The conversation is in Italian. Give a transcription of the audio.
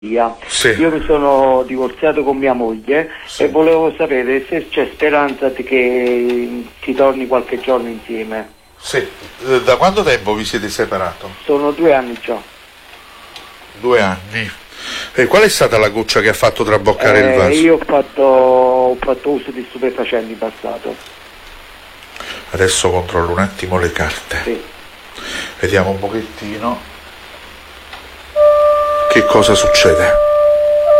Sì. Io mi sono divorziato con mia moglie, Sì. e volevo sapere se c'è speranza che si torni qualche giorno insieme. Sì. Da quanto tempo vi siete separato? Sono 2 anni già. 2 anni. E qual è stata la goccia che ha fatto traboccare il vaso? Io ho fatto uso di stupefacenti in passato. Adesso controllo un attimo le carte. Sì. Vediamo un pochettino che cosa succede.